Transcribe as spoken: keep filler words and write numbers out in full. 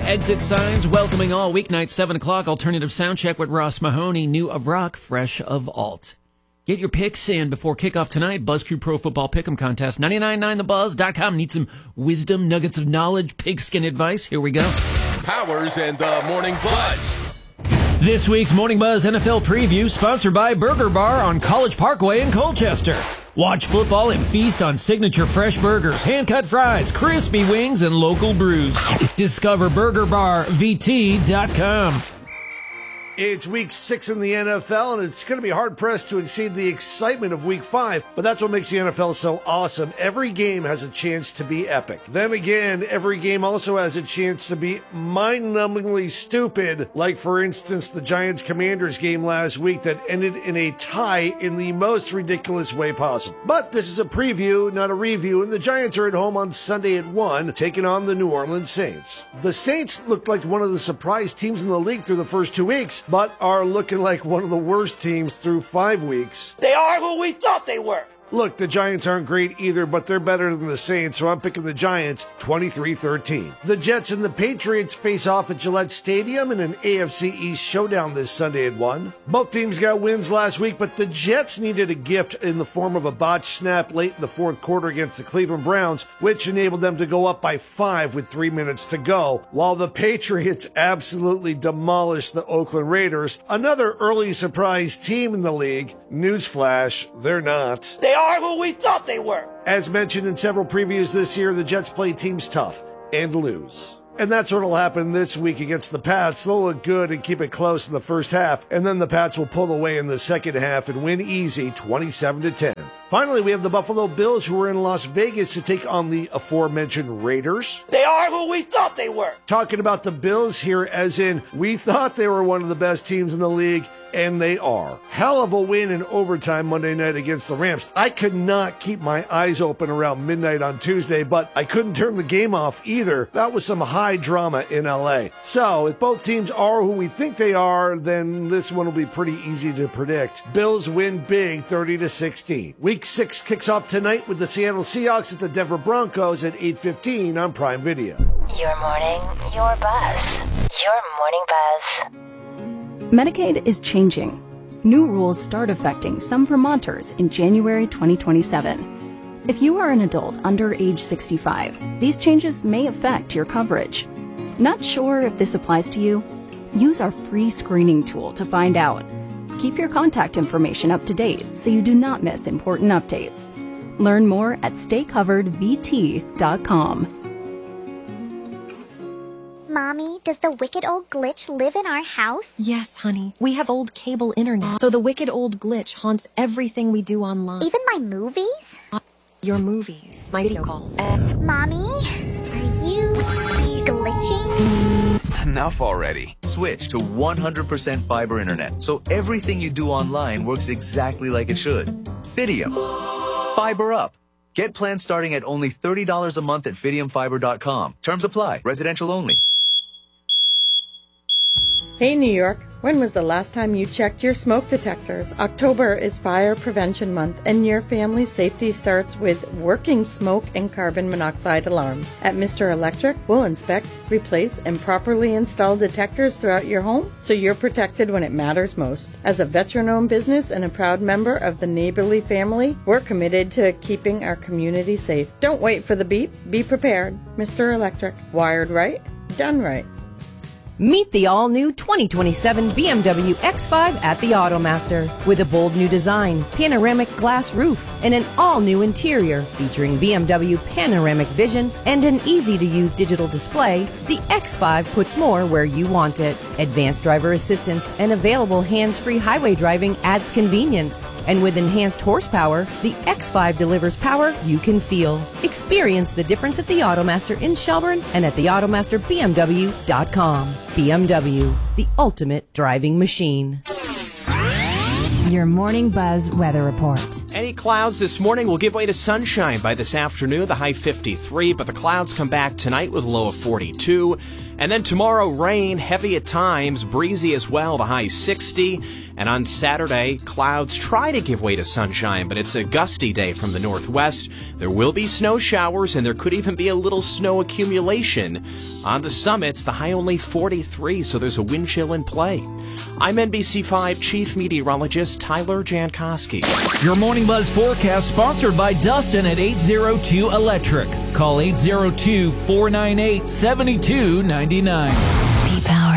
Exit signs welcoming all weeknight, seven o'clock. Alternative Soundcheck with Ross Mahoney. New of rock, fresh of alt. Get your picks in before kickoff tonight. BuzzQ Pro Football Pick'em Contest. nine nine nine the buzz dot com. Need some wisdom, nuggets of knowledge, pigskin advice. Here we go. Powers and the Morning Buzz. This week's Morning Buzz N F L preview sponsored by Burger Bar on College Parkway in Colchester. Watch football and feast on signature fresh burgers, hand-cut fries, crispy wings, and local brews. Discover burger bar v t dot com. It's week six in the N F L, and it's going to be hard-pressed to exceed the excitement of week five, but that's what makes the N F L so awesome. Every game has a chance to be epic. Then again, every game also has a chance to be mind-numbingly stupid, like, for instance, the Giants-Commanders game last week that ended in a tie in the most ridiculous way possible. But this is a preview, not a review, and the Giants are at home on Sunday at one, taking on the New Orleans Saints. The Saints looked like one of the surprise teams in the league through the first two weeks, but are looking like one of the worst teams through five weeks. They are who we thought they were. Look, the Giants aren't great either, but they're better than the Saints, so I'm picking the Giants twenty-three thirteen. The Jets and the Patriots face off at Gillette Stadium in an A F C East showdown this Sunday at one. Both teams got wins last week, but the Jets needed a gift in the form of a botched snap late in the fourth quarter against the Cleveland Browns, which enabled them to go up by five with three minutes to go, while the Patriots absolutely demolished the Oakland Raiders, another early surprise team in the league. Newsflash, they're not. They are who we thought they were. As mentioned in several previews this year, the Jets play teams tough and lose. And that's what will happen this week against the Pats. They'll look good and keep it close in the first half, and then the Pats will pull away in the second half and win easy twenty-seven to ten. Finally, we have the Buffalo Bills, who are in Las Vegas to take on the aforementioned Raiders. They are who we thought they were. Talking about the Bills here as in we thought they were one of the best teams in the league, and they are. Hell of a win in overtime Monday night against the Rams. I could not keep my eyes open around midnight on Tuesday, but I couldn't turn the game off either. That was some high drama in L A. So, if both teams are who we think they are, then this one will be pretty easy to predict. Bills win big, thirty to sixteen. Week six kicks off tonight with the Seattle Seahawks at the Denver Broncos at eight fifteen on Prime Video. Your morning, your buzz. Your morning buzz. Medicaid is changing. New rules start affecting some Vermonters in January twenty twenty-seven. If you are an adult under age sixty-five, these changes may affect your coverage. Not sure if this applies to you? Use our free screening tool to find out. Keep your contact information up to date so you do not miss important updates. Learn more at stay covered v t dot com. Mommy, does the wicked old glitch live in our house? Yes, honey. We have old cable internet, so the wicked old glitch haunts everything we do online. Even my movies? Your movies, my video calls. Mommy, are you glitching? Enough already. Switch to one hundred percent fiber internet, so everything you do online works exactly like it should. Fidium. Fiber up. Get plans starting at only thirty dollars a month at fidium fiber dot com. Terms apply. Residential only. Hey, New York. When was the last time you checked your smoke detectors? October is Fire Prevention Month, and your family's safety starts with working smoke and carbon monoxide alarms. At Mister Electric, we'll inspect, replace, and properly install detectors throughout your home so you're protected when it matters most. As a veteran-owned business and a proud member of the Neighborly family, we're committed to keeping our community safe. Don't wait for the beep. Be prepared. Mister Electric. Wired right, done right. Meet the all-new twenty twenty-seven B M W X five at the Automaster. With a bold new design, panoramic glass roof, and an all-new interior featuring B M W Panoramic Vision and an easy-to-use digital display, the X five puts more where you want it. Advanced driver assistance and available hands-free highway driving adds convenience. And with enhanced horsepower, the X five delivers power you can feel. Experience the difference at the Automaster in Shelburne and at the automaster b m w dot com. B M W, the ultimate driving machine. Your Morning Buzz weather report. Any clouds this morning will give way to sunshine by this afternoon, the high fifty-three, but the clouds come back tonight with a low of forty-two. And then tomorrow, rain, heavy at times, breezy as well, the high sixty. And on Saturday, clouds try to give way to sunshine, but it's a gusty day from the northwest. There will be snow showers, and there could even be a little snow accumulation. On the summits, the high only forty-three, so there's a wind chill in play. I'm N B C five Chief Meteorologist Tyler Jankowski. Your Morning Buzz forecast sponsored by Dustin at eight oh two Electric. Call eight oh two, four nine eight, seven two nine nine. Be power.